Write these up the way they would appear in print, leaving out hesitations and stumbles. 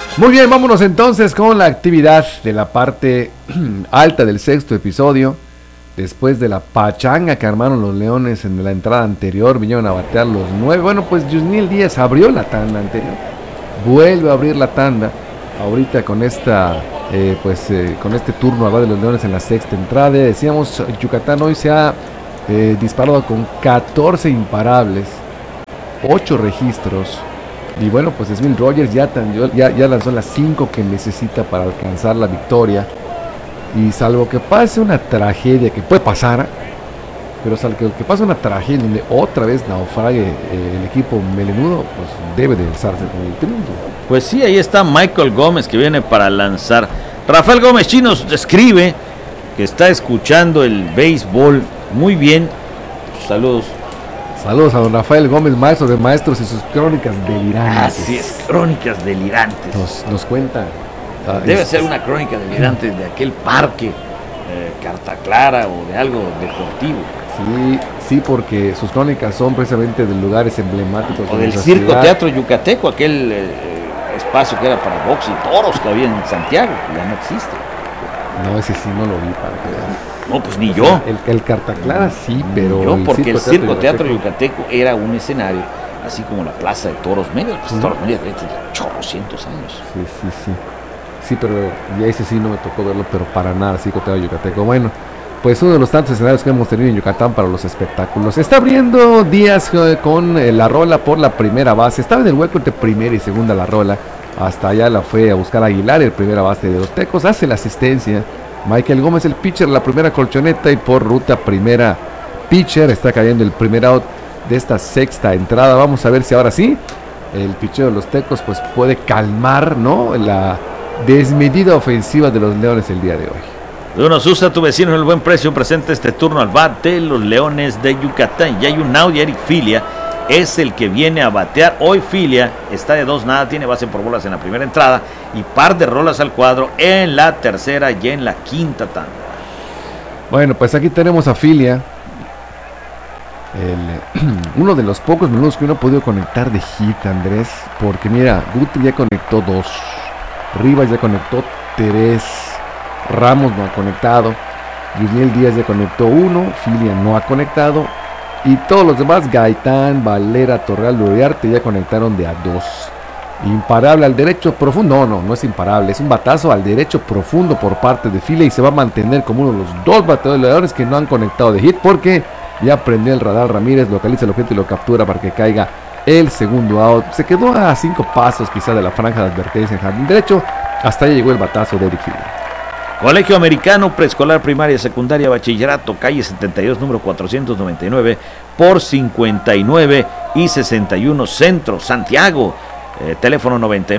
Muy bien, vámonos entonces con la actividad de la parte alta del sexto episodio. Después de la pachanga que armaron los Leones en la entrada anterior, vinieron a batear los 9. Bueno, pues Yusniel Díaz abrió la tanda anterior, vuelve a abrir la tanda ahorita con esta con este turno a de los Leones en la sexta entrada. Decíamos, Yucatán hoy se ha disparado con 14 imparables, 8 registros. Y bueno, pues Smil Rogers ya lanzó las 5 que necesita para alcanzar la victoria. Y salvo que pase una tragedia, que puede pasar, pero salvo que pase una tragedia donde otra vez naufrague el equipo melenudo, pues debe de alzarse con el triunfo. Pues sí, ahí está Michael Gómez que viene para lanzar. Rafael Gómez Chinos escribe que está escuchando el béisbol muy bien. Saludos. Saludos a don Rafael Gómez, maestro de maestros, y sus crónicas delirantes. Así es, crónicas delirantes. Nos cuenta. Debe ser una crónica delirante de aquel parque, Carta Clara o de algo deportivo. Sí, porque sus crónicas son precisamente de lugares emblemáticos. O del Circo Teatro Yucateco, aquel espacio que era para box y toros que había en Santiago, que ya no existe. No, ese sí no lo vi, para que vean. No, pues ni yo. El Carta Clara sí, pero... Yo, porque el Circo Teatro Yucateco era un escenario, así como la Plaza de Toros Medios. Pues Toros Medios de chorrocientos años. Sí. Sí, pero ya ese sí no me tocó verlo, pero para nada, Circo Teatro Yucateco. Bueno, pues uno de los tantos escenarios que hemos tenido en Yucatán para los espectáculos. Está abriendo Díaz con la rola por la primera base. Estaba en el hueco entre primera y segunda la rola. Hasta allá la fue a buscar Aguilar, el primera base de los Tecos. Hace la asistencia Michael Gómez, el pitcher, la primera colchoneta, y por ruta primera pitcher. Está cayendo el primer out de esta sexta entrada. Vamos a ver si ahora sí el pitcher de los Tecos pues puede calmar, ¿no?, la desmedida ofensiva de los Leones el día de hoy. Bruno Sousa, tu vecino en el buen precio, presenta este turno al bat de los Leones de Yucatán. Y hay un out y Eric Filia es el que viene a batear. Hoy Filia está de 2-0, tiene base por bolas en la primera entrada y par de rolas al cuadro en la tercera y en la quinta tanda. Bueno, pues aquí tenemos a Filia, uno de los pocos menudos que uno ha podido conectar de hit, Andrés, porque mira, Guti ya conectó 2, Rivas ya conectó 3, Ramos no ha conectado, Yusniel Díaz ya conectó 1, Filia no ha conectado, y todos los demás, Gaitán, Valera, Torreal, Uriarte, ya conectaron de a 2. Imparable al derecho profundo, no es imparable, es un batazo al derecho profundo por parte de Filia, y se va a mantener como uno de los 2 bateadores que no han conectado de hit, porque ya prendió el radar Ramírez, localiza el objeto y lo captura para que caiga el segundo out. Se quedó a 5 pasos quizá de la franja de advertencia en jardín derecho. Hasta ahí llegó el batazo de Eric Filia. Colegio Americano, preescolar, primaria, secundaria, bachillerato, calle 72, número 499, por 59 y 61, Centro, Santiago. Teléfono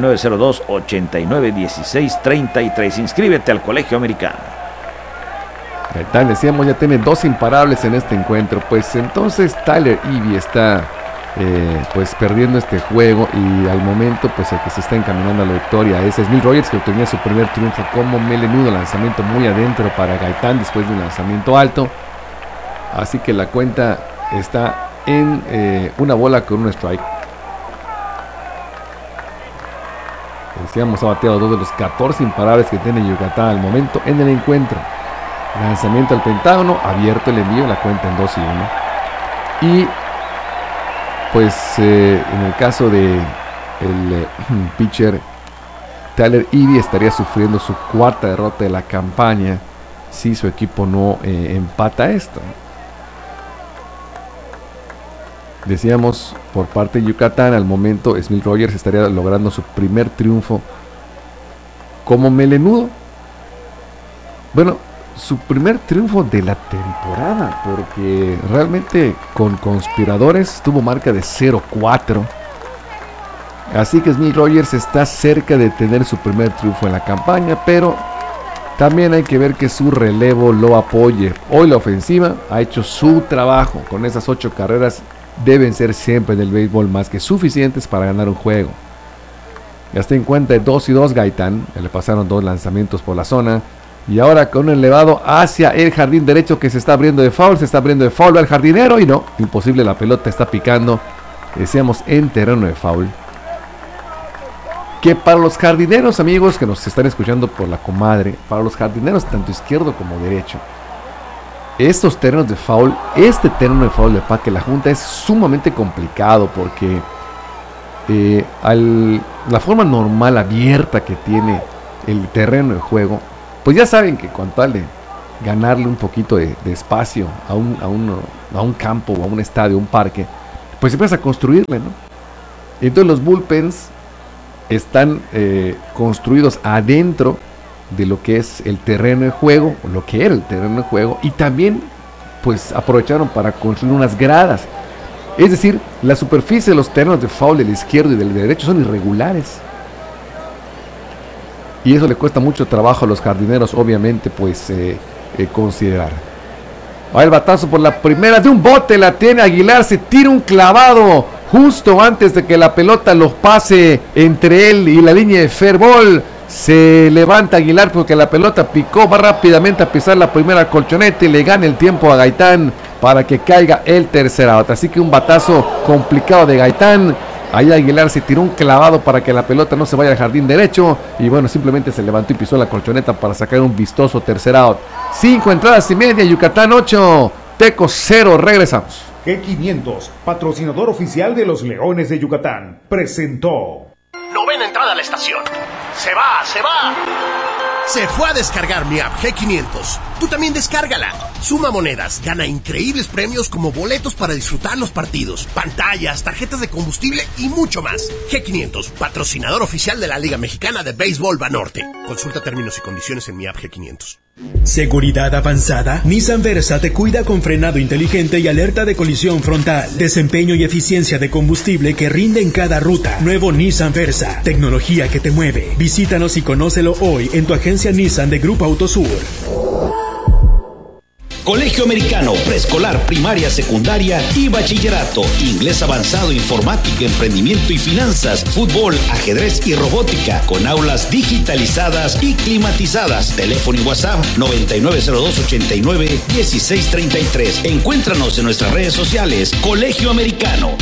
9902-891633. Inscríbete al Colegio Americano. Tal, decíamos, ya tiene 2 imparables en este encuentro. Pues entonces Tyler Ivey está pues perdiendo este juego, y al momento pues el que se está encaminando a la victoria es Smil Rogers, que obtenía su primer triunfo como melenudo. Lanzamiento muy adentro para Gaitán después de un lanzamiento alto, así que la cuenta está en una bola con un strike. Decíamos, ha bateado 2 de los 14 imparables que tiene Yucatán al momento en el encuentro. Lanzamiento al Pentágono, abierto el envío, la cuenta en 2-1. Y pues en el caso de el pitcher Tyler Ivey, estaría sufriendo su 4ª derrota de la campaña si su equipo no empata esto. Decíamos, por parte de Yucatán, al momento Smil Rogers estaría logrando su primer triunfo como melenudo. Bueno, su primer triunfo de la temporada, porque realmente con Conspiradores tuvo marca de 0-4. Así que Smil Rogers está cerca de tener su primer triunfo en la campaña, pero también hay que ver que su relevo lo apoye. Hoy la ofensiva ha hecho su trabajo. Con esas 8 carreras deben ser siempre en el béisbol más que suficientes para ganar un juego. Ya está en cuenta de 2-2 Gaitán, le pasaron 2 lanzamientos por la zona. Y ahora con un elevado hacia el jardín derecho que se está abriendo de foul. Se está abriendo de foul al jardinero y no, imposible, la pelota está picando. Decíamos en terreno de foul. que para los jardineros, amigos que nos están escuchando por la comadre, para los jardineros tanto izquierdo como derecho, estos terrenos de foul, este terreno de foul de Parque La Junta es sumamente complicado porque la forma normal abierta que tiene el terreno de juego, pues ya saben que con tal de ganarle un poquito de espacio a un campo o a un estadio, un parque, pues empieza a construirle, ¿no? Entonces los bullpens están construidos adentro de lo que es el terreno de juego, o lo que era el terreno de juego, y también pues aprovecharon para construir unas gradas. Es decir, la superficie de los terrenos de foul del izquierdo y del derecho son irregulares. Y eso le cuesta mucho trabajo a los jardineros, obviamente, pues considerar. Va el batazo por la primera de un bote, la tiene Aguilar, se tira un clavado justo antes de que la pelota lo pase entre él y la línea de fair ball. Se levanta Aguilar porque la pelota picó, va rápidamente a pisar la primera colchoneta y le gana el tiempo a Gaitán para que caiga el tercer out. Así que un batazo complicado de Gaitán. Ahí Aguilar se tiró un clavado para que la pelota no se vaya al jardín derecho. Y bueno, simplemente se levantó y pisó la colchoneta para sacar un vistoso tercer out. 5 entradas y media, Yucatán 8, Tecos 0. Regresamos. G500, patrocinador oficial de los Leones de Yucatán, presentó. Novena entrada a la estación. ¡Se va, se va! Se fue a descargar mi app G500. Tú también descárgala. Suma monedas, gana increíbles premios como boletos para disfrutar los partidos, pantallas, tarjetas de combustible y mucho más. G500, patrocinador oficial de la Liga Mexicana de Béisbol Banorte. Consulta términos y condiciones en mi app G500. ¿Seguridad avanzada? Nissan Versa te cuida con frenado inteligente y alerta de colisión frontal. Desempeño y eficiencia de combustible que rinde en cada ruta. Nuevo Nissan Versa. Tecnología que te mueve. Visítanos y conócelo hoy en tu agencia Nissan de Grupo Autosur. Colegio Americano, preescolar, primaria, secundaria y bachillerato. Inglés avanzado, informática, emprendimiento y finanzas, fútbol, ajedrez y robótica, con aulas digitalizadas y climatizadas. Teléfono y WhatsApp 9902-89-1633. Encuéntranos en nuestras redes sociales. Colegio Americano.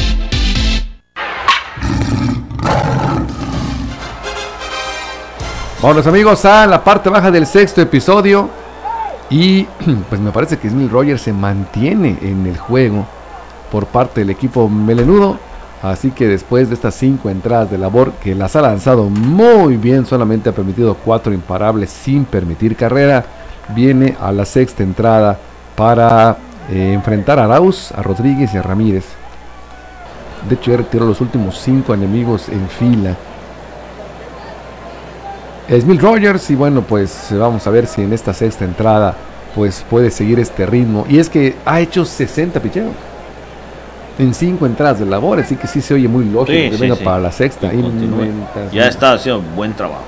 Vámonos, amigos, a la parte baja del sexto episodio. Y pues me parece que Smil Rogers se mantiene en el juego por parte del equipo melenudo. Así que después de estas 5 entradas de labor, que las ha lanzado muy bien, solamente ha permitido 4 imparables sin permitir carrera, viene a la sexta entrada para enfrentar a Arauz, a Rodríguez y a Ramírez. De hecho ya retiró los últimos 5 enemigos en fila Smil Rogers. Y bueno, pues vamos a ver si en esta sexta entrada pues puede seguir este ritmo. Y es que ha hecho 60 picheos en 5 entradas de labor, así que sí se oye muy lógico que venga para la sexta. Ya está haciendo buen trabajo,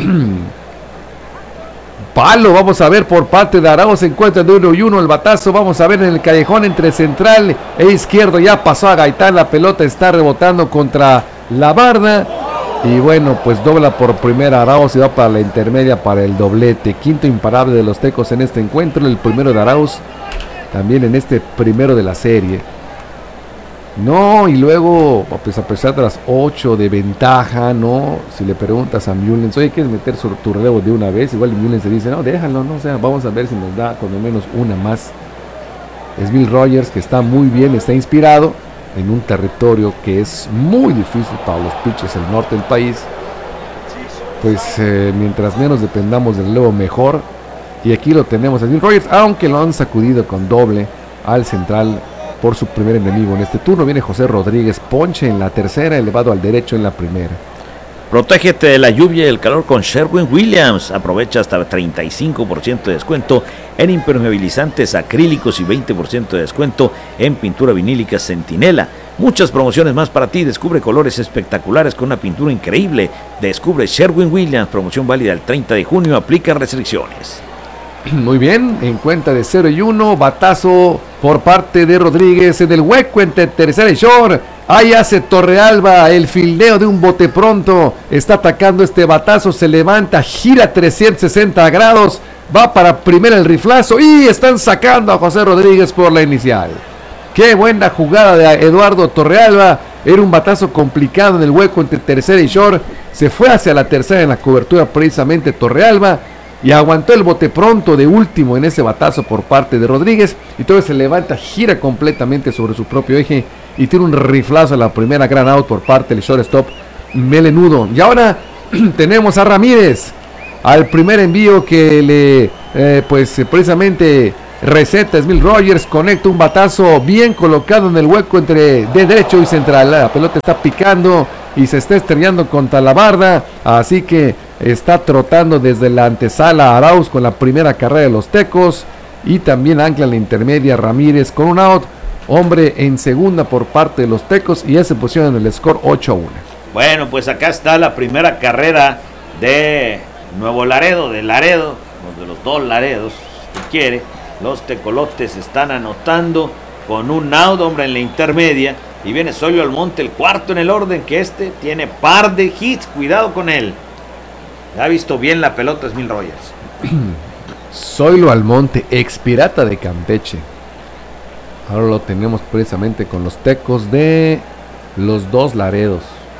Palo, vamos a ver por parte de Arauz, se encuentra de 1-1 el batazo. Vamos a ver en el callejón entre central e izquierdo, ya pasó a Gaitán, la pelota está rebotando contra la barda. Y bueno, pues dobla por primera Arauz y va para la intermedia para el doblete. Quinto imparable de los Tecos en este encuentro, el primero de Arauz, también en este primero de la serie. No, y luego, pues a pesar de las 8 de ventaja, no, si le preguntas a Mullens, oye, ¿quieres meter tu relevo de una vez? Igual Mullens se dice, no, déjalo, no, o sea, vamos a ver si nos da con lo menos una más. Smil Rogers, que está muy bien, está inspirado en un territorio que es muy difícil para los pitchers, el norte del país. Pues mientras menos dependamos del relevo, mejor. Y aquí lo tenemos a Smil Rogers, aunque lo han sacudido con doble al central por su primer enemigo. En este turno viene José Rodríguez, ponche en la tercera, elevado al derecho en la primera. Protégete de la lluvia y el calor con Sherwin Williams. Aprovecha hasta 35% de descuento en impermeabilizantes acrílicos y 20% de descuento en pintura vinílica Centinela. Muchas promociones más para ti. Descubre colores espectaculares con una pintura increíble. Descubre Sherwin Williams. Promoción válida el 30 de junio. Aplica restricciones. Muy bien, en cuenta de 0-1, batazo por parte de Rodríguez en el hueco entre tercera y short. Ahí hace Torrealba el fildeo de un bote pronto. Está atacando este batazo, se levanta, gira 360 grados, va para primera el riflazo y están sacando a José Rodríguez por la inicial. Qué buena jugada de Eduardo Torrealba. Era un batazo complicado en el hueco entre tercera y short. Se fue hacia la tercera en la cobertura precisamente Torrealba y aguantó el bote pronto de último en ese batazo por parte de Rodríguez. Y todo se levanta, gira completamente sobre su propio eje y tiene un riflazo a la primera gran out por parte del shortstop Melenudo. Y ahora tenemos a Ramírez, al primer envío que le precisamente receta Smith Rogers, conecta un batazo bien colocado en el hueco entre de derecho y central. La pelota está picando y se está estrellando contra la barda, así que está trotando desde la antesala Arauz con la primera carrera de los Tecos, y también ancla la intermedia Ramírez con un out, hombre en segunda por parte de los Tecos, y ya se pusieron en el score 8-1. Bueno, pues acá está la primera carrera de Nuevo Laredo, de Laredo, de los dos Laredos, si quiere. Los tecolotes están anotando con un out, hombre, en la intermedia. Y viene Zoilo Almonte, el cuarto en el orden, que tiene par de hits. Cuidado con él. Ha visto bien la pelota Smith Rogers. Zoilo Almonte, ex Pirata de Campeche. Ahora lo tenemos precisamente con los Tecos de los dos Laredos.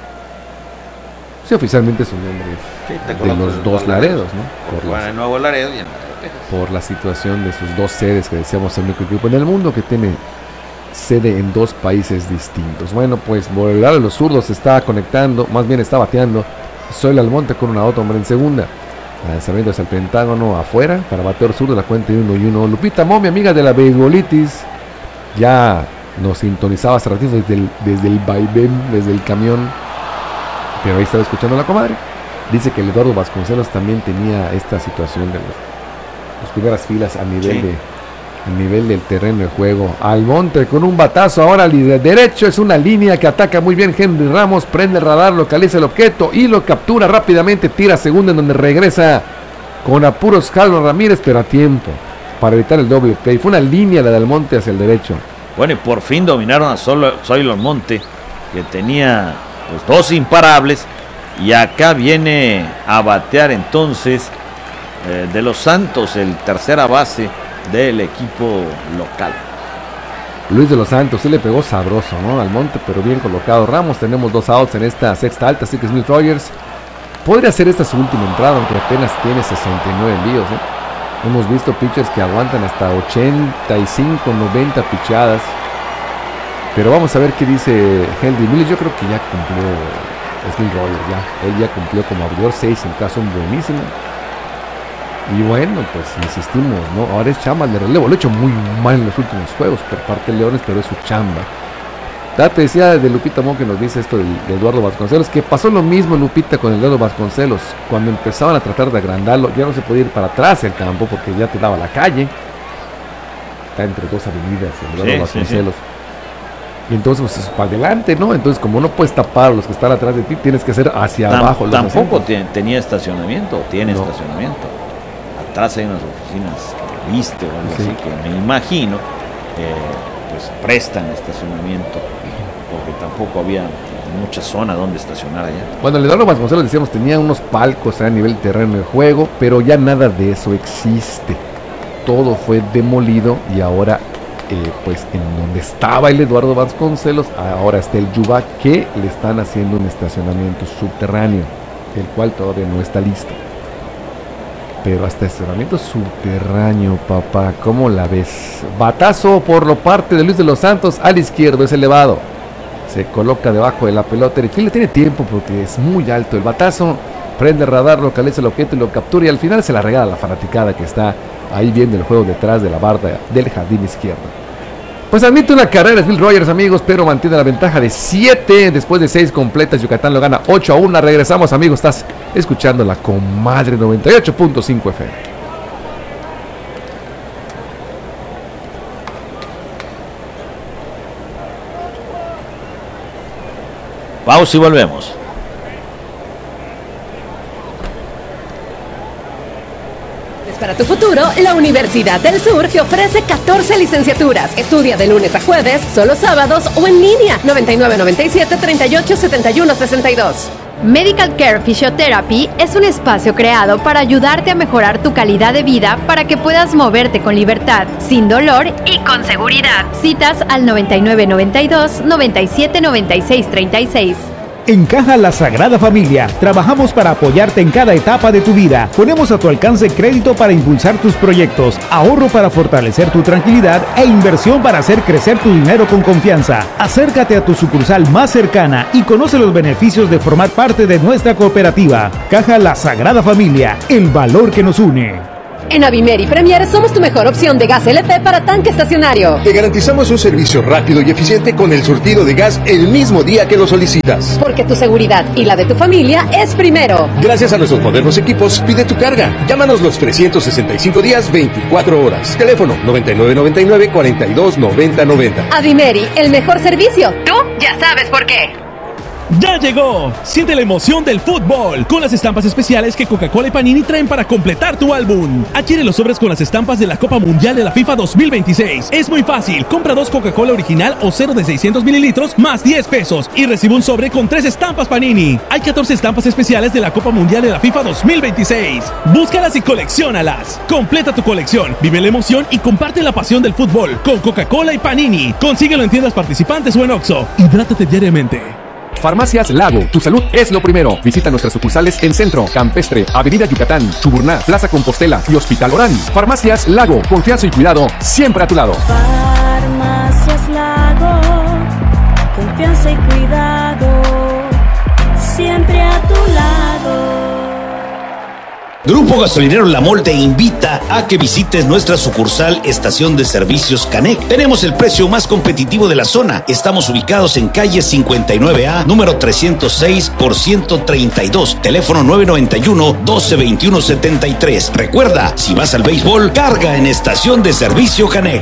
Sí, oficialmente su nombre es de los dos Laredos, ¿no? Por el Nuevo Laredo y en por la situación de sus dos sedes, que decíamos el único equipo en el mundo que tiene sede en dos países distintos. Bueno, pues por el lado de los zurdos se está conectando, más bien está bateando Zoilo Almonte con una auto, hombre, en segunda. Lanzamiento hacia el Pentágono afuera para bateador zurdo, la cuenta de 1-1. Lupita Momi, amiga de la beisbolitis, ya nos sintonizaba hace ratito desde el vaivén, desde el camión, pero ahí estaba escuchando a la comadre. Dice que el Eduardo Vasconcelos también tenía esta situación de las primeras filas a nivel del terreno de juego. Almonte con un batazo ahora al derecho, es una línea que ataca muy bien Henry Ramos, prende el radar, localiza el objeto y lo captura rápidamente, tira segunda en donde regresa con apuros Carlos Ramírez, pero a tiempo para evitar el doble play. Fue una línea la de Almonte hacia el derecho. Bueno, y por fin dominaron a Zoilo Almonte, que tenía pues dos imparables, y acá viene a batear entonces de los Santos, el tercera base del equipo local. Luis de los Santos, sí le pegó sabroso, ¿no? Al Monte, pero bien colocado. Ramos, tenemos dos outs en esta sexta alta, así que Smith Rogers podría ser esta su última entrada, aunque apenas tiene 69 envíos, ¿eh? Hemos visto pitchers que aguantan hasta 85, 90 pichadas. Pero vamos a ver qué dice Henry Miller. Yo creo que ya cumplió Smith Rogers, él ya cumplió como abridor, 6 en caso, un buenísimo. Y bueno, pues insistimos, ¿no? Ahora es chamba de relevo. Lo he hecho muy mal en los últimos juegos por parte de Leones, pero es su chamba. Ya te decía de Lupita Mo, que nos dice esto de Eduardo Vasconcelos, que pasó lo mismo, Lupita, con Eduardo Vasconcelos. Cuando empezaban a tratar de agrandarlo, ya no se podía ir para atrás el campo porque ya te daba la calle. Está entre dos avenidas Eduardo Vasconcelos. Sí. Y entonces pues es para adelante, ¿no? Entonces como no puedes tapar a los que están atrás de ti, tienes que hacer hacia abajo. Tampoco tenía estacionamiento, estacionamiento. Atrás hay unas oficinas que viste o algo así, que me imagino pues prestan estacionamiento, porque tampoco había mucha zona donde estacionar allá. Bueno, el Eduardo Vasconcelos, decíamos, tenía unos palcos a nivel terreno de juego, pero ya nada de eso existe. Todo fue demolido y ahora pues en donde estaba el Eduardo Vasconcelos, ahora está el Yuba, que le están haciendo un estacionamiento subterráneo, el cual todavía no está listo. Pero hasta estacionamiento subterráneo, papá, ¿cómo la ves? Batazo por lo parte de Luis de los Santos al izquierdo, es elevado. Se coloca debajo de la pelota. El le tiene tiempo porque es muy alto el batazo. Prende el radar, localiza el objeto y lo captura. Y al final se la regala a la fanaticada que está ahí viendo el juego detrás de la barda del jardín izquierdo. Pues admite una carrera Smith Rogers, amigos, pero mantiene la ventaja de 7 después de 6 completas. Yucatán lo gana 8-1. Regresamos, amigos. Estás escuchando la Comadre 98.5 FM. Pausa y volvemos. Para tu futuro, la Universidad del Sur te ofrece 14 licenciaturas. Estudia de lunes a jueves, solo sábados o en línea. 9997-387162. Medical Care Physiotherapy es un espacio creado para ayudarte a mejorar tu calidad de vida para que puedas moverte con libertad, sin dolor y con seguridad. Citas al 9992 97 96 36. En Caja La Sagrada Familia, trabajamos para apoyarte en cada etapa de tu vida. Ponemos a tu alcance crédito para impulsar tus proyectos, ahorro para fortalecer tu tranquilidad e inversión para hacer crecer tu dinero con confianza. Acércate a tu sucursal más cercana y conoce los beneficios de formar parte de nuestra cooperativa. Caja La Sagrada Familia, el valor que nos une. En Avimer y Premier somos tu mejor opción de gas LP para tanque estacionario. Te garantizamos un servicio rápido y eficiente con el surtido de gas el mismo día que lo solicitas. Porque tu seguridad y la de tu familia es primero. Gracias a nuestros modernos equipos, pide tu carga. Llámanos los 365 días, 24 horas. Teléfono 9999 42 90 90. Avimeri, el mejor servicio. Tú ya sabes por qué. ¡Ya llegó! Siente la emoción del fútbol con las estampas especiales que Coca-Cola y Panini traen para completar tu álbum. Adquiere los sobres con las estampas de la Copa Mundial de la FIFA 2026. Es muy fácil. Compra 2 Coca-Cola original o 0 de 600 mililitros más 10 pesos y recibe un sobre con 3 estampas Panini. Hay 14 estampas especiales de la Copa Mundial de la FIFA 2026. Búscalas y colecciónalas. Completa tu colección, vive la emoción y comparte la pasión del fútbol con Coca-Cola y Panini. Consíguelo en tiendas participantes o en Oxxo. Hidrátate diariamente. Farmacias Lago, tu salud es lo primero. Visita nuestras sucursales en Centro, Campestre, Avenida Yucatán, Chuburná, Plaza Compostela y Hospital Orán. Farmacias Lago, confianza y cuidado siempre a tu lado. Farmacias Lago, confianza y cuidado siempre a tu lado. Grupo Gasolinero La Mol te invita a que visites nuestra sucursal Estación de Servicios Canec. Tenemos el precio más competitivo de la zona. Estamos ubicados en calle 59A, número 306 por 132. Teléfono 991-1221-73. Recuerda, si vas al béisbol, carga en Estación de Servicio Canec.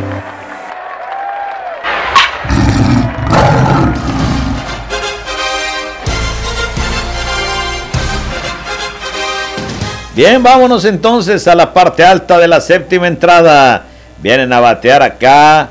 Bien, vámonos entonces a la parte alta de la séptima entrada. Vienen a batear acá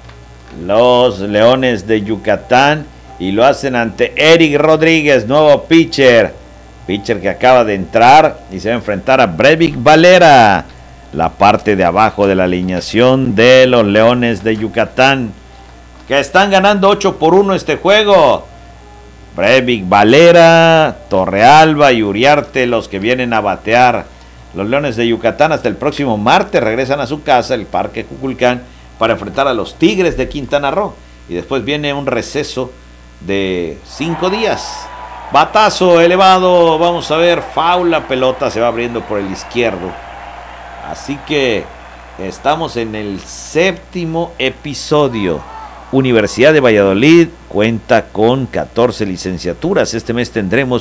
los Leones de Yucatán y lo hacen ante Eric Rodríguez, nuevo pitcher. Pitcher que acaba de entrar y se va a enfrentar a Brevik Valera. La parte de abajo de la alineación de los Leones de Yucatán, que están ganando 8-1 este juego. Brevik Valera, Torrealba y Uriarte los que vienen a batear. Los Leones de Yucatán hasta el próximo martes regresan a su casa, el Parque Cuculcán, para enfrentar a los Tigres de Quintana Roo. Y después viene un receso de 5 días. Batazo elevado, vamos a ver, foul, la pelota se va abriendo por el izquierdo. Así que estamos en el séptimo episodio. Universidad de Valladolid cuenta con 14 licenciaturas. Este mes tendremos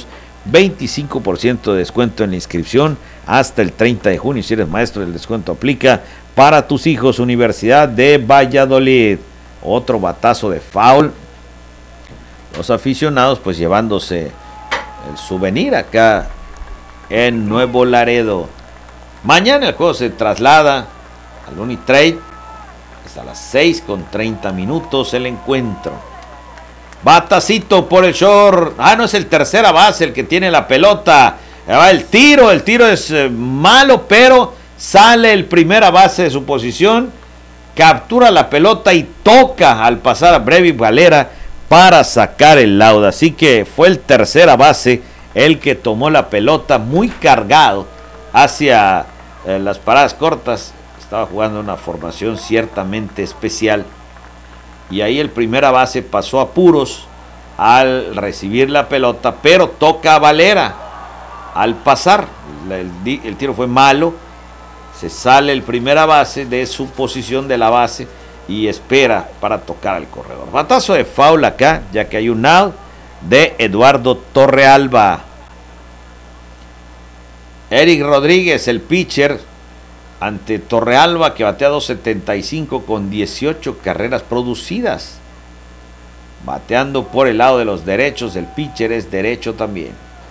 25% de descuento en la inscripción hasta el 30 de junio. Si eres maestro, el descuento aplica para tus hijos. Universidad de Valladolid. Otro batazo de foul. Los aficionados pues llevándose el souvenir acá en Nuevo Laredo. Mañana el juego se traslada al Unitrade. A las 6:30 el encuentro. Batacito por el short. No es el tercera base el que tiene la pelota. Va el tiro es malo, pero sale el primera base de su posición, captura la pelota y toca al pasar a Brevik Valera para sacar el out. Así que fue el tercera base el que tomó la pelota muy cargado hacia las paradas cortas. Estaba jugando una formación ciertamente especial. Y ahí el primera base pasó apuros al recibir la pelota, pero toca a Valera al pasar. El tiro fue malo. Se sale el primera base de su posición de la base y espera para tocar al corredor. Batazo de foul acá, ya que hay un out de Eduardo Torrealba. Eric Rodríguez, el pitcher, ante Torrealba, que batea 2.75 con 18 carreras producidas. Bateando por el lado de los derechos, el pitcher es derecho también.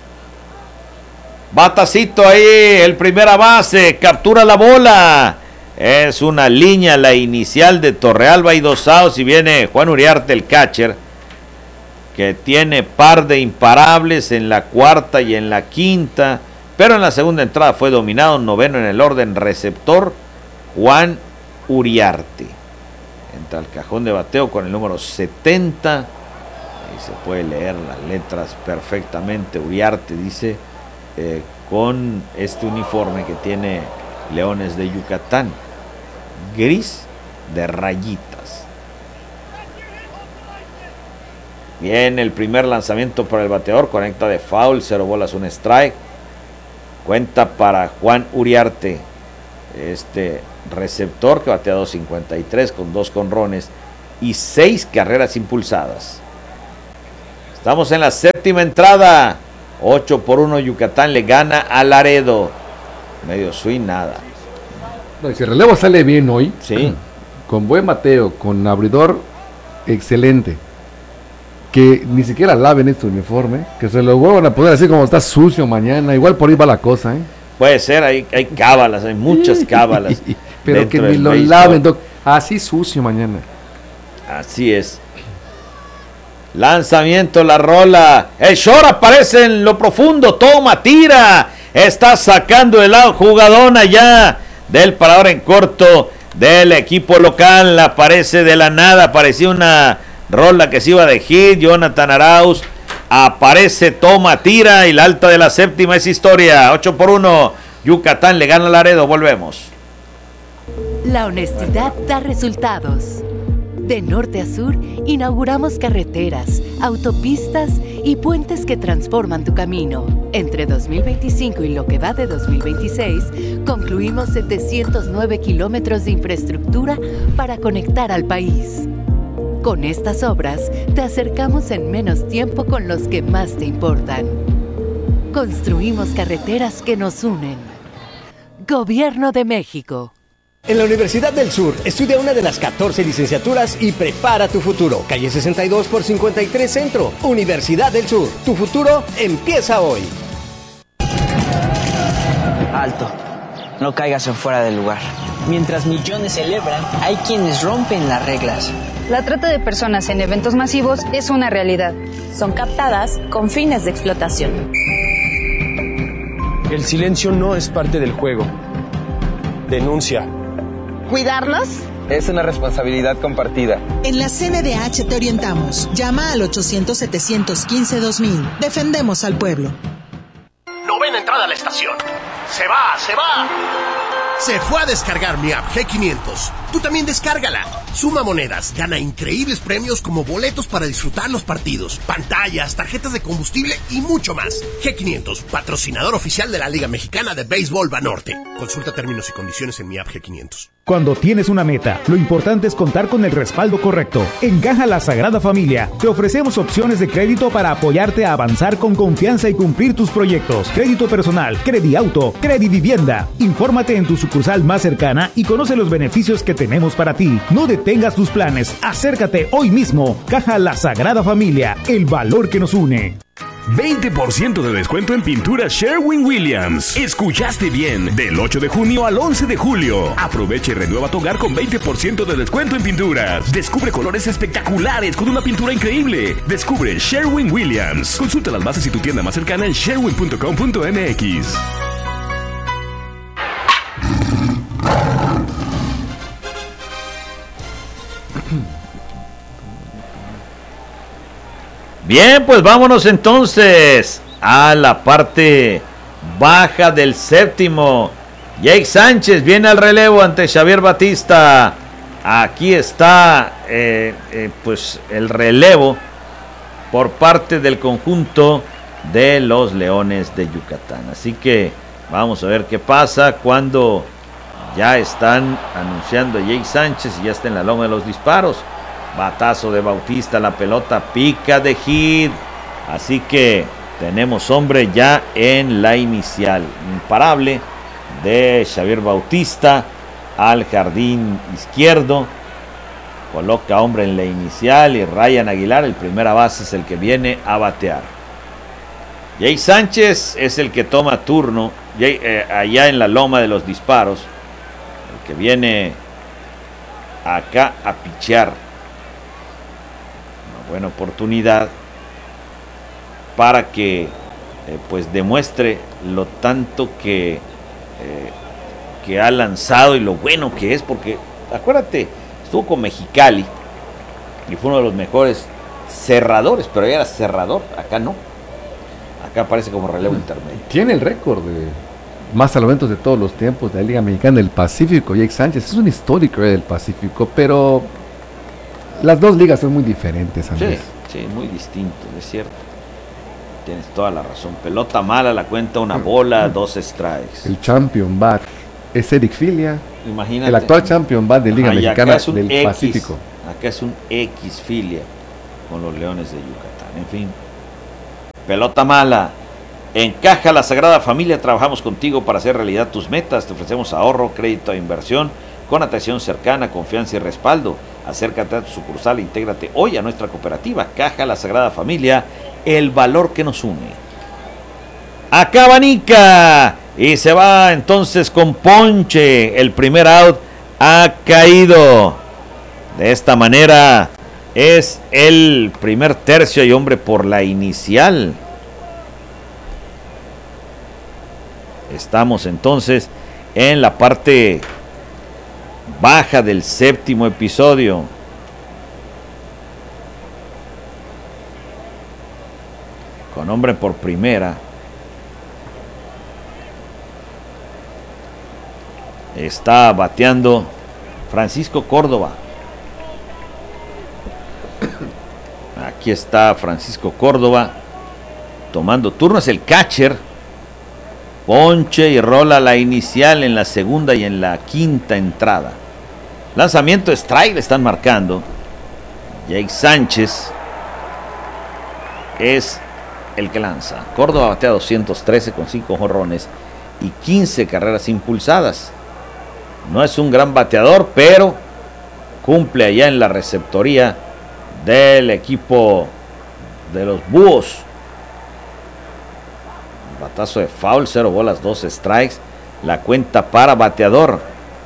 Batacito ahí, el primera base, captura la bola. Es una línea la inicial de Torrealba y 2 outs y viene Juan Uriarte, el catcher, que tiene par de imparables en la cuarta y en la quinta, pero en la segunda entrada fue dominado, noveno en el orden receptor, Juan Uriarte. Entra al cajón de bateo con el número 70, ahí se puede leer las letras perfectamente. Uriarte dice, con este uniforme que tiene Leones de Yucatán, gris de rayitas. Bien, el primer lanzamiento para el bateador, conecta de foul, 0 bolas, 1 strike. Cuenta para Juan Uriarte, este receptor que batea 2.53 con 2 jonrones y 6 carreras impulsadas. Estamos en la séptima entrada. 8-1, Yucatán le gana a Laredo. Medio swing, nada. No, si el relevo sale bien hoy, sí, con buen bateo, con abridor excelente, que ni siquiera laven este uniforme, que se lo vuelvan a poner así como está sucio mañana, igual por ahí va la cosa, ¿eh? Puede ser, hay cábalas, hay muchas cábalas. Pero que ni lo laven, así sucio mañana. Así es. Lanzamiento, la rola. El short aparece en lo profundo. Toma, tira. Está sacando el jugadón allá del parador en corto del equipo local. Aparece de la nada. Parecía una rola que se iba de hit. Jonathan Arauz. Aparece, toma, tira. Y la alta de la séptima es historia. 8-1. Yucatán le gana a Laredo. Volvemos. La honestidad da resultados. De norte a sur, inauguramos carreteras, autopistas y puentes que transforman tu camino. Entre 2025 y lo que va de 2026, concluimos 709 kilómetros de infraestructura para conectar al país. Con estas obras, te acercamos en menos tiempo con los que más te importan. Construimos carreteras que nos unen. Gobierno de México. En la Universidad del Sur, estudia una de las 14 licenciaturas y prepara tu futuro. Calle 62 por 53 Centro. Universidad del Sur. Tu futuro empieza hoy. Alto. No caigas en fuera del lugar. Mientras millones celebran, hay quienes rompen las reglas. La trata de personas en eventos masivos es una realidad. Son captadas con fines de explotación. El silencio no es parte del juego. Denuncia. ¿Cuidarlos? Es una responsabilidad compartida. En la CNDH te orientamos. Llama al 800-715-2000. Defendemos al pueblo. Novena entrada a la estación. ¡Se va! ¡Se va! Se fue a descargar mi app G500. Tú también descárgala. Suma monedas, gana increíbles premios como boletos para disfrutar los partidos, pantallas, tarjetas de combustible y mucho más. G500, patrocinador oficial de la Liga Mexicana de Béisbol Banorte. Consulta términos y condiciones en mi app G500. Cuando tienes una meta, lo importante es contar con el respaldo correcto. En Caja La Sagrada Familia, te ofrecemos opciones de crédito para apoyarte a avanzar con confianza y cumplir tus proyectos. Crédito personal, Crediauto, Credivivienda. Infórmate en tu sucursal más cercana y conoce los beneficios que tenemos para ti. No detengas tus planes, acércate hoy mismo. Caja La Sagrada Familia, el valor que nos une. 20% de descuento en pintura Sherwin-Williams. Escuchaste bien. Del 8 de junio al 11 de julio. Aprovecha y renueva tu hogar con 20% de descuento en pinturas. Descubre colores espectaculares con una pintura increíble. Descubre Sherwin-Williams. Consulta las bases y tu tienda más cercana en sherwin.com.mx. Bien, pues vámonos entonces a la parte baja del séptimo. Jake Sánchez viene al relevo ante Xavier Batista. Aquí está pues el relevo por parte del conjunto de los Leones de Yucatán. Así que vamos a ver qué pasa cuando ya están anunciando a Jake Sánchez y ya está en la loma de los disparos. Batazo de Bautista, la pelota pica de hit. Así que tenemos hombre ya en la inicial. Imparable de Xavier Bautista al jardín izquierdo. Coloca hombre en la inicial y Ryan Aguilar, el primera base, es el que viene a batear. Jay Sánchez es el que toma turno allá en la loma de los disparos. El que viene acá a pichear. Buena oportunidad para que pues demuestre lo tanto que ha lanzado y lo bueno que es, porque acuérdate, estuvo con Mexicali y fue uno de los mejores cerradores, pero ella era cerrador, acá no, acá aparece como relevo intermedio. Tiene el récord de más salvamentos de todos los tiempos de la Liga Mexicana del Pacífico. Jake Sánchez es un histórico del Pacífico, pero las dos ligas son muy diferentes, Andrés. Sí, muy distinto, es cierto. Tienes toda la razón. Pelota mala, la cuenta una bola, 2 strikes. El champion bat es Eric Filia. Imagínate. El actual champion bat de Liga Mexicana del X, Pacífico. Acá es un X Filia con los Leones de Yucatán. En fin. Pelota mala. Encaja la Sagrada Familia. Trabajamos contigo para hacer realidad tus metas. Te ofrecemos ahorro, crédito e inversión con atención cercana, confianza y respaldo. Acércate a tu sucursal e intégrate hoy a nuestra cooperativa Caja La Sagrada Familia, el valor que nos une. Acá Nica y se va entonces con ponche. El primer out ha caído. De esta manera es el primer tercio y hombre por la inicial. Estamos entonces en la parte baja del séptimo episodio. Con hombre por primera. Está bateando Francisco Córdoba. Aquí está Francisco Córdoba tomando turno. Es el catcher. Ponche y rola la inicial en la segunda y en la quinta entrada. Lanzamiento strike le están marcando. Jake Sánchez es el que lanza. Córdoba batea 213 con 5 jonrones y 15 carreras impulsadas. No es un gran bateador, pero cumple allá en la receptoría del equipo de los Búhos. Batazo de foul, 0 bolas, 2 strikes. La cuenta para bateador.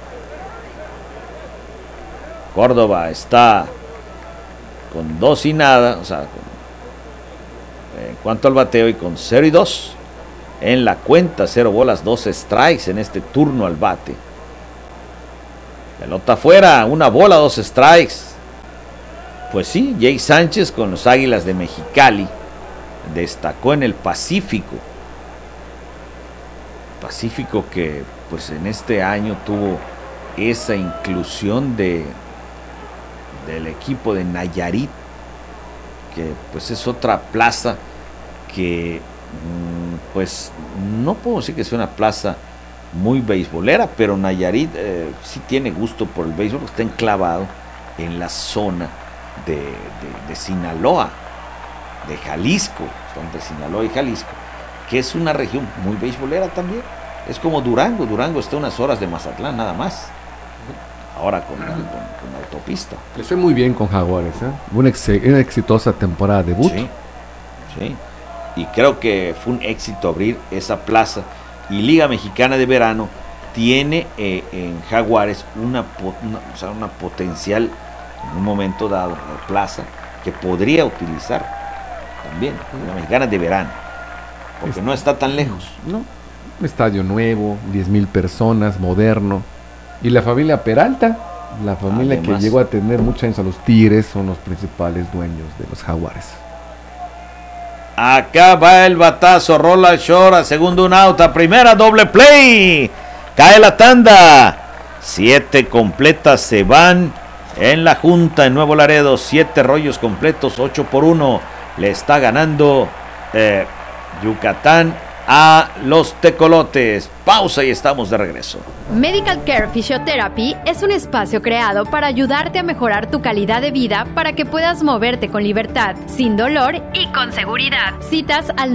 Córdoba está con 2 y nada, o sea, en cuanto al bateo, y con 0 y 2 en la cuenta, 0 bolas, 2 strikes en este turno al bate. Pelota afuera, 1 bola, 2 strikes. Pues sí, Jake Sánchez con los Águilas de Mexicali destacó en el Pacífico. Pacífico que pues en este año tuvo esa inclusión del equipo de Nayarit, que pues es otra plaza que pues no puedo decir que sea una plaza muy beisbolera, pero Nayarit sí tiene gusto por el béisbol, está enclavado en la zona de Sinaloa, de Jalisco, entre Sinaloa y Jalisco, que es una región muy beisbolera también. Es como Durango está a unas horas de Mazatlán nada más. Ahora con la autopista. Le fue muy bien con Jaguares, una exitosa temporada de debut. Sí, y creo que fue un éxito abrir esa plaza. Y Liga Mexicana de Verano tiene en Jaguares una potencial, en un momento dado, plaza que podría utilizar también Liga Mexicana de Verano, porque no está tan lejos. No, un estadio nuevo, 10,000 personas, moderno. Y la familia Peralta, la familia además, que llegó a tener mucha años a los Tigres, son los principales dueños de los Jaguares. Acá va el batazo, rola short, a segundo un out, a primera doble play. Cae la tanda. 7 completas se van en la junta en Nuevo Laredo. 7 rollos completos, 8-1. Le está ganando Yucatán a los tecolotes. Pausa y estamos de regreso. Medical Care Physiotherapy es un espacio creado para ayudarte a mejorar tu calidad de vida para que puedas moverte con libertad, sin dolor y con seguridad. Citas al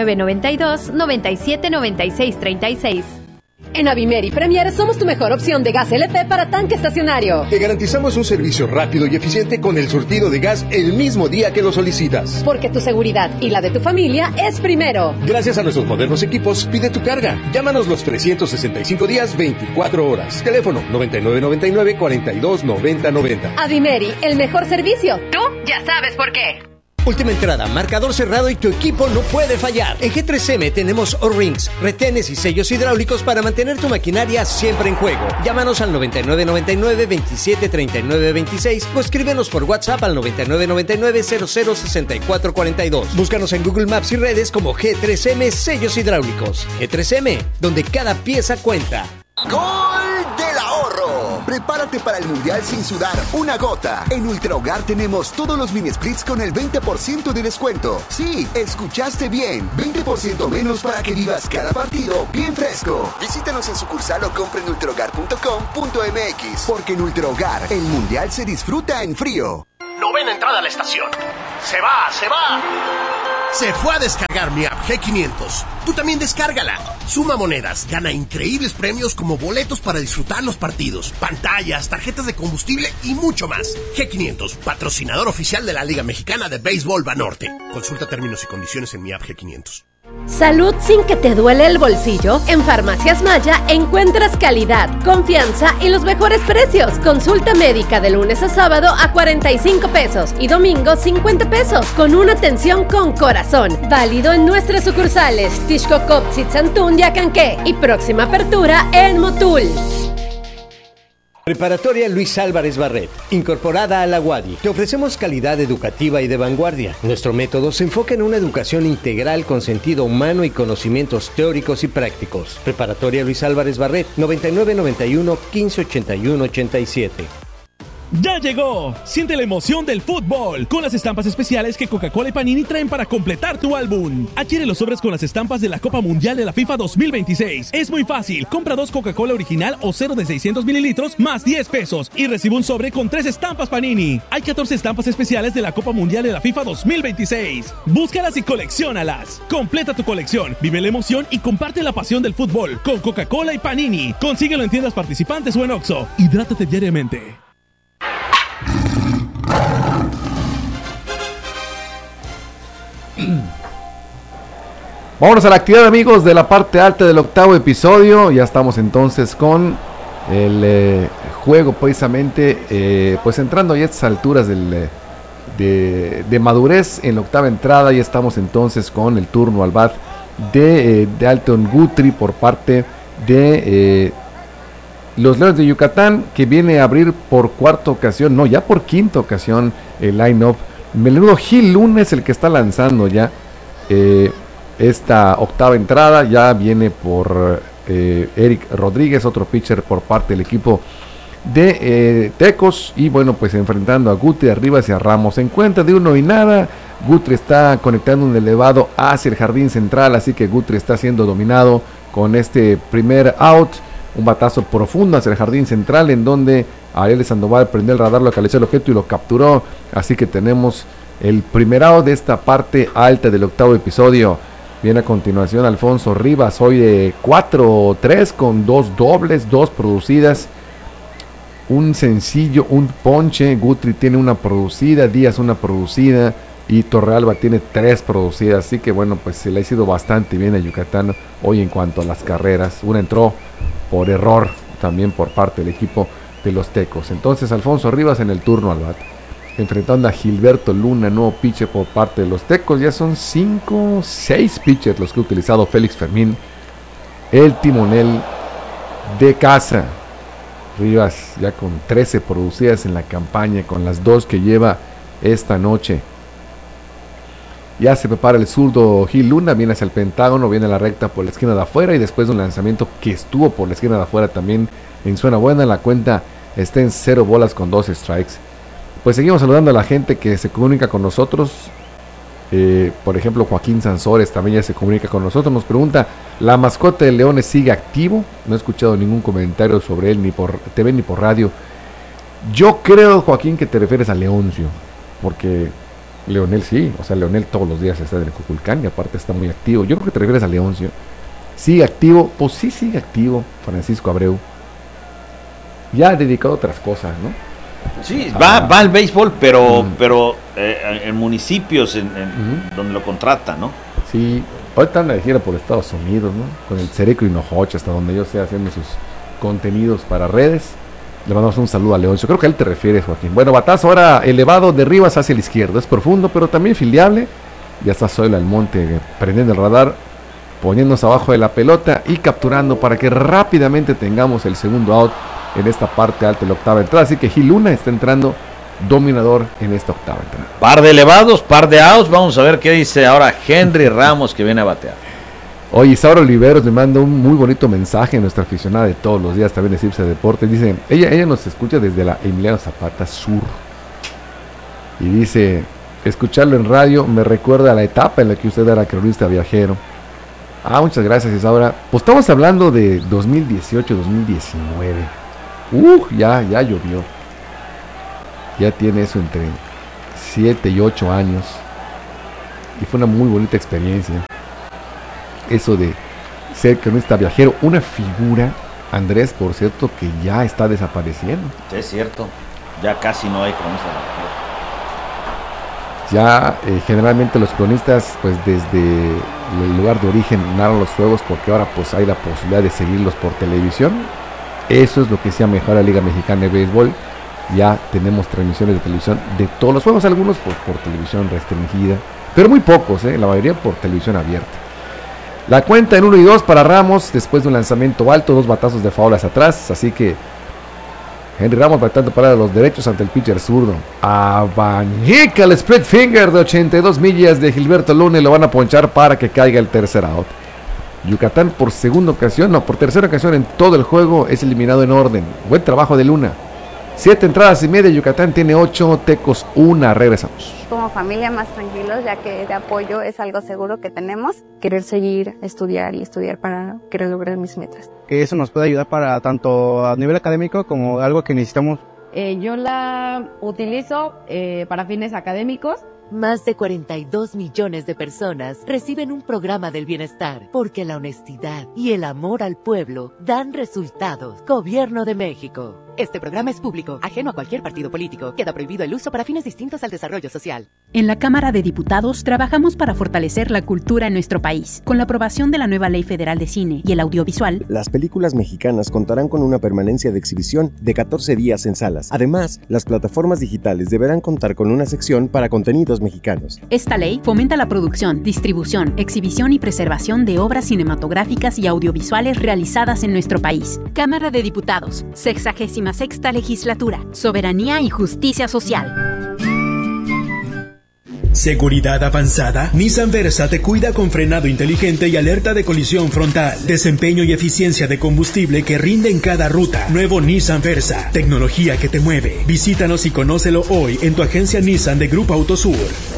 9992-979636. En Avimeri Premier somos tu mejor opción de gas LP para tanque estacionario. Te garantizamos un servicio rápido y eficiente con el surtido de gas el mismo día que lo solicitas. Porque tu seguridad y la de tu familia es primero. Gracias a nuestros modernos equipos, pide tu carga. Llámanos los 365 días, 24 horas. Teléfono 9999-429090. Avimeri, el mejor servicio. Tú ya sabes por qué. Última entrada, marcador cerrado y tu equipo no puede fallar. En G3M tenemos O-Rings, retenes y sellos hidráulicos para mantener tu maquinaria siempre en juego. Llámanos al 9999-273926 o escríbenos por WhatsApp al 9999-006442. Búscanos en Google Maps y redes como G3M Sellos Hidráulicos. G3M, donde cada pieza cuenta. ¡Gol del ahorro! Prepárate para el Mundial sin sudar una gota. En Ultra Hogar tenemos todos los mini splits con el 20% de descuento. Sí, escuchaste bien. 20% menos para que vivas cada partido bien fresco. Visítanos en sucursal o compra en ultrahogar.com.mx. Porque en Ultra Hogar, el Mundial se disfruta en frío. Novena entrada a la estación. ¡Se va, se va! Se fue a descargar mi app G500. Tú también descárgala. Suma monedas, gana increíbles premios como boletos para disfrutar los partidos, pantallas, tarjetas de combustible y mucho más. G500, patrocinador oficial de la Liga Mexicana de Béisbol Banorte. Consulta términos y condiciones en mi app G500. Salud sin que te duele el bolsillo. En Farmacias Maya encuentras calidad, confianza y los mejores precios. Consulta médica de lunes a sábado a 45 pesos y domingo 50 pesos con una atención con corazón. Válido en nuestras sucursales Tixcocop, Zitzantún, Yacanqué y próxima apertura en Motul. Preparatoria Luis Álvarez Barret, incorporada a la UADY. Te ofrecemos calidad educativa y de vanguardia. Nuestro método se enfoca en una educación integral con sentido humano y conocimientos teóricos y prácticos. Preparatoria Luis Álvarez Barret, 9991 1581 87. ¡Ya llegó! Siente la emoción del fútbol con las estampas especiales que Coca-Cola y Panini traen para completar tu álbum. Adquiere los sobres con las estampas de la Copa Mundial de la FIFA 2026. Es muy fácil. Compra 2 Coca-Cola original o 0 de 600 mililitros más 10 pesos y recibe un sobre con 3 estampas Panini. Hay 14 estampas especiales de la Copa Mundial de la FIFA 2026. Búscalas y colecciónalas. Completa tu colección, vive la emoción y comparte la pasión del fútbol con Coca-Cola y Panini. Consíguelo en tiendas participantes o en Oxxo. Hidrátate diariamente. Vámonos a la actividad, amigos, de la parte alta del octavo episodio. Ya estamos entonces con el juego precisamente, pues entrando ya a estas alturas de madurez en la octava entrada. Ya estamos entonces con el turno al bat de Dalton Guthrie por parte de los Leones de Yucatán, que viene a abrir por cuarta ocasión, no, ya por quinta ocasión el line-up. Melenudo Gil Luna es el que está lanzando ya esta octava entrada. Ya viene por Eric Rodríguez, otro pitcher por parte del equipo de Tecos. Y bueno, pues enfrentando a Guthrie arriba hacia Ramos. Se encuentra de 1-0. Guthrie está conectando un elevado hacia el jardín central, así que Guthrie está siendo dominado con este primer out. Un batazo profundo hacia el jardín central, en donde Ariel Sandoval prendió el radar, localizó el objeto y lo capturó. Así que tenemos el primer out de esta parte alta del octavo episodio. Viene a continuación Alfonso Rivas, hoy de 4-3 con 2 dobles, 2 producidas, un sencillo, un ponche. Guthrie tiene una producida, Díaz una producida y Torrealba tiene 3 producidas. Así que bueno, pues se le ha ido bastante bien a Yucatán hoy en cuanto a las carreras. Una entró por error también por parte del equipo de los Tecos. Entonces Alfonso Rivas en el turno al bat, enfrentando a Gilberto Luna, nuevo pitcher por parte de los Tecos. Ya son 6 pitchers los que ha utilizado Félix Fermín, el timonel de casa. Rivas ya con 13 producidas en la campaña, con las 2 que lleva esta noche. Ya se prepara el zurdo Gil Luna, viene hacia el pentágono, viene a la recta por la esquina de afuera, y después de un lanzamiento que estuvo por la esquina de afuera también en zona buena, la cuenta está en 0 bolas con 2 strikes. Pues seguimos saludando a la gente que se comunica con nosotros. Por ejemplo, Joaquín Sansores también ya se comunica con nosotros. Nos pregunta, ¿la mascota de Leones sigue activo? No he escuchado ningún comentario sobre él, ni por TV ni por radio. Yo creo, Joaquín, que te refieres a Leoncio, porque Leonel sí, o sea, Leonel todos los días está en el Cuculcán y aparte está muy activo. Yo creo que te refieres a Leoncio. ¿Sigue activo? Pues sí, sigue activo Francisco Abreu. Ya dedicado a otras cosas, ¿no? Sí, va al béisbol, pero en municipios donde lo contratan, ¿no? Sí, ahorita anda de gira por Estados Unidos, ¿no? Con el Cereco Hinojocha, hasta donde yo esté haciendo sus contenidos para redes. Le mandamos un saludo a Leoncio. Creo que a él te refieres, Joaquín. Bueno, batazo ahora elevado de Rivas hacia el izquierdo. Es profundo, pero también fildeable. Ya está Zoilo Almonte prendiendo el radar, poniéndose abajo de la pelota y capturando para que rápidamente tengamos el segundo out en esta parte alta de la octava entrada. Así que Gil Luna está entrando dominador en esta octava entrada. Par de elevados, par de outs. Vamos a ver qué dice ahora Henry Ramos, que viene a batear. Oye, Isaura Oliveros le manda un muy bonito mensaje a nuestra aficionada de todos los días, también de Cipse Deportes. Dice, ella nos escucha desde la Emiliano Zapata Sur. Y dice, escucharlo en radio me recuerda a la etapa en la que usted era cronista viajero. Muchas gracias, Isaura. Pues estamos hablando de 2018-2019. Ya llovió. Ya tiene eso entre 7 y 8 años. Y fue una muy bonita experiencia. Eso de ser cronista viajero, una figura, Andrés, por cierto, que ya está desapareciendo. Sí, es cierto, ya casi no hay cronista Ya viajero. generalmente los cronistas, pues desde el lugar de origen narran los juegos, porque ahora pues hay la posibilidad de seguirlos por televisión. Eso es lo que se ha mejorado la Liga Mexicana de Béisbol. Ya tenemos transmisiones de televisión de todos los juegos, algunos por televisión restringida, pero muy pocos, la mayoría por televisión abierta. La cuenta en 1-2 para Ramos, después de un lanzamiento alto, 2 batazos de foul hacia atrás, así que Henry Ramos tratando para los derechos ante el pitcher zurdo. Abañica el split finger de 82 millas de Gilberto Luna y lo van a ponchar para que caiga el tercer out. Yucatán por tercera ocasión en todo el juego es eliminado en orden. Buen trabajo de Luna. 7 entradas y media, Yucatán tiene 8, Tecos 1, regresamos. Como familia más tranquilos, ya que de apoyo es algo seguro que tenemos. Querer seguir, estudiar para querer lograr mis metas. Que eso nos puede ayudar para tanto a nivel académico como algo que necesitamos. Yo la utilizo para fines académicos. Más de 42 millones de personas reciben un programa del bienestar porque la honestidad y el amor al pueblo dan resultados. Gobierno de México. Este programa es público, ajeno a cualquier partido político. Queda prohibido el uso para fines distintos al desarrollo social. En la Cámara de Diputados trabajamos para fortalecer la cultura en nuestro país. Con la aprobación de la nueva Ley Federal de Cine y el Audiovisual, las películas mexicanas contarán con una permanencia de exhibición de 14 días en salas. Además, las plataformas digitales deberán contar con una sección para contenidos mexicanos. Esta ley fomenta la producción, distribución, exhibición y preservación de obras cinematográficas y audiovisuales realizadas en nuestro país. Cámara de Diputados, 66ª Legislatura, Soberanía y Justicia Social. Seguridad avanzada. Nissan Versa te cuida con frenado inteligente y alerta de colisión frontal. Desempeño y eficiencia de combustible que rinde en cada ruta. Nuevo Nissan Versa. Tecnología que te mueve. Visítanos y conócelo hoy en tu agencia Nissan de Grupo Autosur.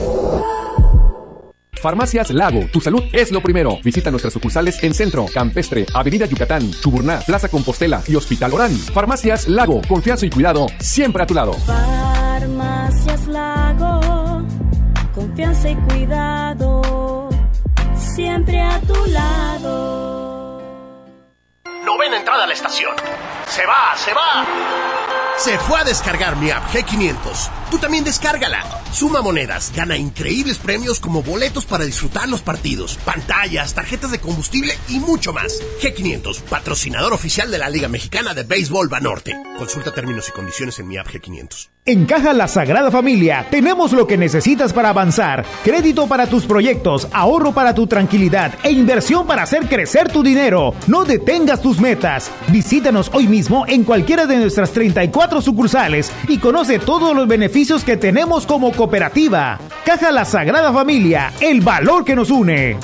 Farmacias Lago, tu salud es lo primero. Visita nuestras sucursales en Centro, Campestre, Avenida Yucatán, Chuburná, Plaza Compostela y Hospital Orán. Farmacias Lago, confianza y cuidado siempre a tu lado. Farmacias Lago, confianza y cuidado siempre a tu lado. Novena entrada a la estación. Se va. Se fue a descargar mi app G500. Tú también descárgala. Suma monedas, gana increíbles premios como boletos para disfrutar los partidos, pantallas, tarjetas de combustible y mucho más. G500, patrocinador oficial de la Liga Mexicana de Béisbol Banorte. Consulta términos y condiciones en mi app G500. En Caja La Sagrada Familia tenemos lo que necesitas para avanzar. Crédito para tus proyectos, ahorro para tu tranquilidad e inversión para hacer crecer tu dinero. No detengas tus metas. Visítanos hoy mismo en cualquiera de nuestras 34 sucursales y conoce todos los beneficios que tenemos como cooperativa. Caja La Sagrada Familia, el valor que nos une.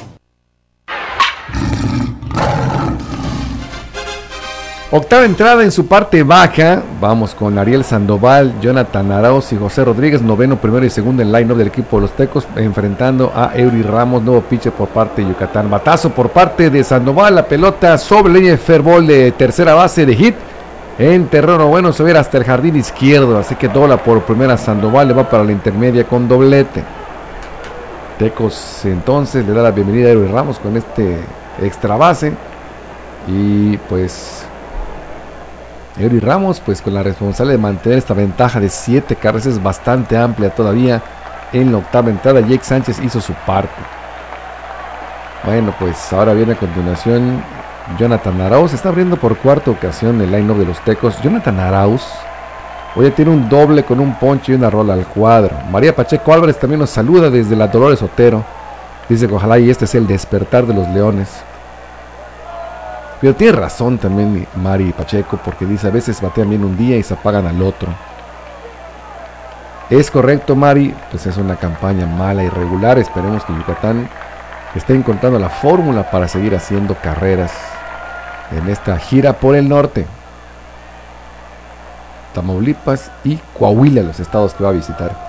Octava entrada en su parte baja. Vamos con Ariel Sandoval, Jonathan Arauz y José Rodríguez. Noveno, primero y segundo en line-up del equipo de los Tecos, enfrentando a Eury Ramos. Nuevo pitcher por parte de Yucatán. Batazo por parte de Sandoval. La pelota sobre línea de fair ball de tercera base de hit. En terreno bueno, se ve hasta el jardín izquierdo. Así que dobla por primera Sandoval. Le va para la intermedia con doblete. Tecos entonces le da la bienvenida a Eury Ramos con este extra base. Y pues Eury Ramos, pues con la responsabilidad de mantener esta ventaja de 7 carreras, es bastante amplia todavía en la octava entrada. Jake Sánchez hizo su parte. Bueno, pues ahora viene a continuación Jonathan Arauz está abriendo por cuarta ocasión el line-up de los Tecos. Jonathan Arauz hoy tiene un doble con un ponche y una rola al cuadro. María Pacheco Álvarez también nos saluda desde la Dolores Otero. Dice que ojalá y este sea el despertar de los Leones. Pero tiene razón también Mari Pacheco, porque dice a veces batean bien un día y se apagan al otro. Es correcto, Mari, pues es una campaña mala y regular. Esperemos que Yucatán esté encontrando la fórmula para seguir haciendo carreras en esta gira por el norte. Tamaulipas y Coahuila, los estados que va a visitar.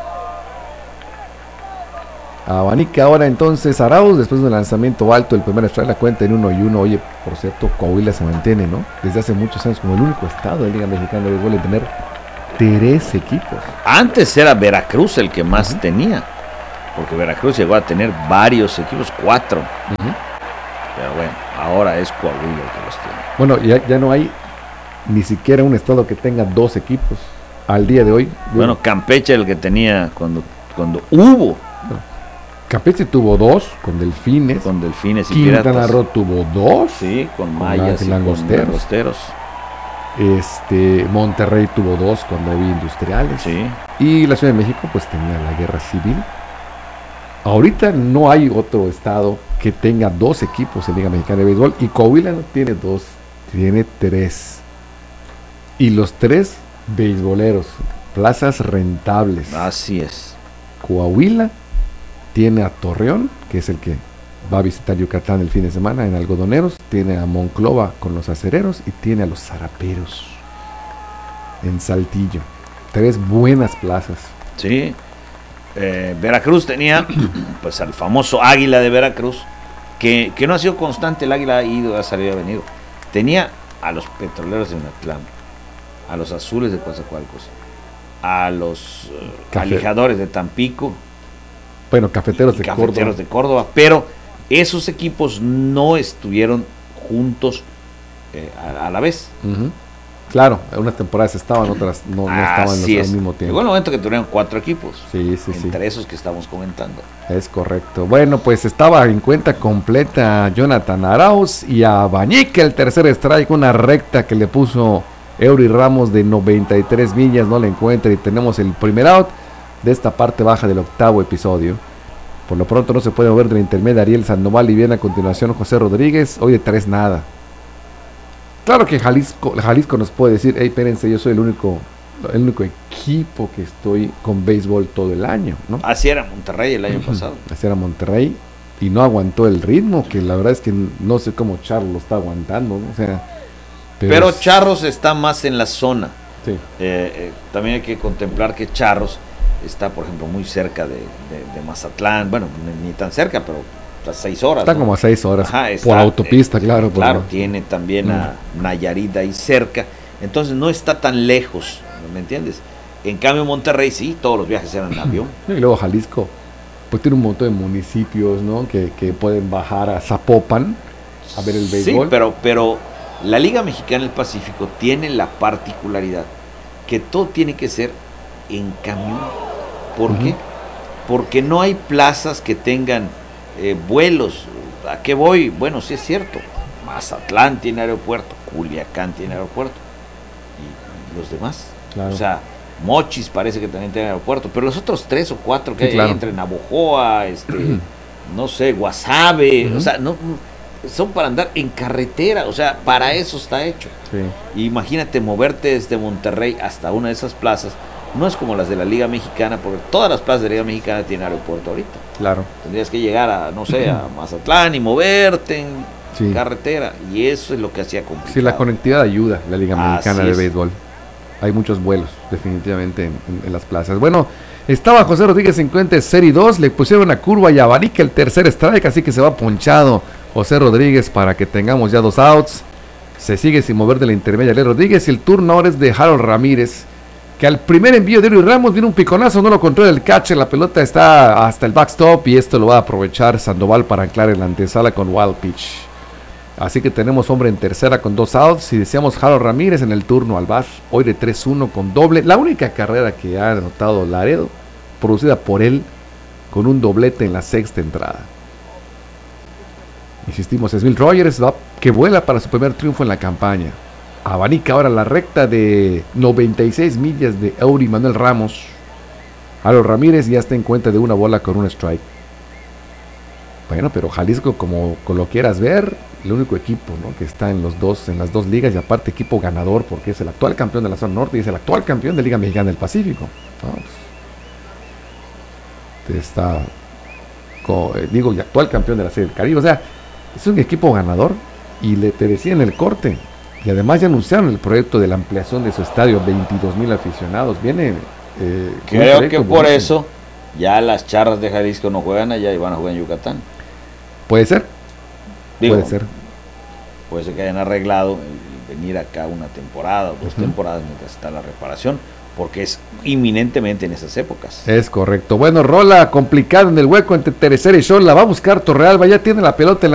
Abanica ahora entonces Arauz, después de un lanzamiento alto, el primer strike, la cuenta en 1-1. Oye, por cierto, Coahuila se mantiene, ¿no? Desde hace muchos años como el único estado de Liga Mexicana de Béisbol en tener 3 equipos. Antes era Veracruz el que más tenía, porque Veracruz llegó a tener varios equipos, 4. Pero bueno, ahora es Coahuila el que los tiene. Bueno, ya no hay ni siquiera un estado que tenga 2 equipos al día de hoy. Bueno, Campeche el que tenía cuando hubo. Campeche tuvo 2 con Delfines. Con Delfines y Quintana Roo tuvo 2. Sí, con Mayas y Langosteros. Monterrey tuvo 2 cuando había industriales. Sí. Y la Ciudad de México pues tenía la guerra civil. Ahorita no hay otro estado que tenga 2 equipos en Liga Mexicana de Béisbol. Y Coahuila no tiene 2, tiene 3. Y los 3 beisboleros, plazas rentables. Así es. Coahuila tiene a Torreón, que es el que va a visitar Yucatán el fin de semana en Algodoneros, tiene a Monclova con los Acereros y tiene a los Zaraperos en Saltillo. 3 buenas plazas. Sí. Veracruz tenía pues al famoso Águila de Veracruz, que no ha sido constante. El Águila ha ido, ha salido, ha venido. Tenía a los Petroleros de Mazatlán, a los Azules de Coatzacoalcos, a los Alijadores de Tampico. Bueno, Cafeteros de Córdoba, pero esos equipos no estuvieron juntos a la vez. Claro, unas temporadas estaban, otras no estaban al mismo tiempo. Llegó el momento que tuvieron 4 equipos. Sí. Entre esos que estamos comentando. Es correcto. Bueno, pues estaba en cuenta completa Jonathan Arauz y a Bañique el tercer strike, una recta que le puso Eury Ramos de 93 millas, no le encuentra y tenemos el primer out de esta parte baja del 8º episodio. Por lo pronto no se puede mover de la intermedia Ariel Sandoval y viene a continuación José Rodríguez, hoy de 3 nada. Claro que Jalisco nos puede decir, hey, espérense, yo soy el único equipo que estoy con béisbol todo el año, ¿no? Así era Monterrey el año pasado. Así era Monterrey y no aguantó el ritmo, que la verdad es que no sé cómo Charlos lo está aguantando, ¿no? O sea, pero Charros está más en la zona. Sí. También hay que contemplar que Charros está, por ejemplo, muy cerca de Mazatlán. Bueno, ni tan cerca, pero a 6 horas. Está, ¿no? Como a 6 horas. Ajá, por autopista, claro. Claro, tiene también a Nayarit ahí cerca. Entonces no está tan lejos, ¿me entiendes? En cambio Monterrey sí, todos los viajes eran en avión. Y luego Jalisco, pues tiene un montón de municipios, ¿no? Que pueden bajar a Zapopan a ver el béisbol. Sí, pero la Liga Mexicana del Pacífico tiene la particularidad que todo tiene que ser en camión. ¿Por qué? Porque no hay plazas que tengan vuelos. ¿A qué voy? Bueno, sí es cierto. Mazatlán tiene aeropuerto, Culiacán tiene aeropuerto y los demás. Claro. O sea, Mochis parece que también tiene aeropuerto, pero los otros 3 o 4 que hay entre Navojoa, no sé, Guasave, o sea, no son para andar en carretera, o sea, para eso está hecho. Sí. Imagínate moverte desde Monterrey hasta una de esas plazas. No es como las de la Liga Mexicana, porque todas las plazas de la Liga Mexicana tienen aeropuerto ahorita. Claro. Tendrías que llegar a, no sé, a Mazatlán y moverte en carretera, y eso es lo que hacía complicado. Sí, la conectividad ayuda, la Liga Mexicana de Béisbol. Hay muchos vuelos, definitivamente, en las plazas. Bueno, estaba José Rodríguez 50 serie 2, le pusieron una curva y abarica el tercer strike, así que se va ponchado José Rodríguez para que tengamos ya 2 outs. Se sigue sin mover de la intermedia Ariel Rodríguez y el turno ahora es de Harold Ramírez, que al primer envío de Eury Ramos viene un piconazo, no lo controla el catcher, la pelota está hasta el backstop y esto lo va a aprovechar Sandoval para anclar en la antesala con wild pitch. Así que tenemos hombre en tercera con 2 outs y deseamos Harold Ramírez en el turno al bat, hoy de 3-1 con doble, la única carrera que ha anotado Laredo, producida por él, con un doblete en la 6ª entrada. Insistimos, Smith Rogers va que vuela para su primer triunfo en la campaña. Abanica ahora la recta de 96 millas de Eury Manuel Ramos. Alo Ramírez ya está en cuenta de una bola con un strike. Bueno, pero Jalisco, como lo quieras ver, el único equipo, ¿no?, que está en las dos ligas, y aparte equipo ganador, porque es el actual campeón de la zona norte y es el actual campeón de Liga Mexicana del Pacífico, ¿no? Está, y actual campeón de la Serie del Caribe. O sea, es un equipo ganador. Y te decía en el corte, y además ya anunciaron el proyecto de la ampliación de su estadio, 22,000 aficionados. Viene creo que por eso ya las Charras de Jalisco no juegan allá y van a jugar en Yucatán. Puede ser. Puede ser que hayan arreglado venir acá una temporada o 2 temporadas mientras está la reparación, porque es inminentemente en esas épocas. Es correcto. Bueno, rola complicada en el hueco entre Tercera y Xola, va a buscar Torrealba, ya tiene la pelota en la